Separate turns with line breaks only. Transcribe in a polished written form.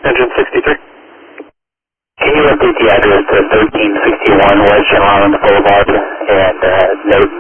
Engine 63.
Can you update the address to 1361 West John Island Boulevard and note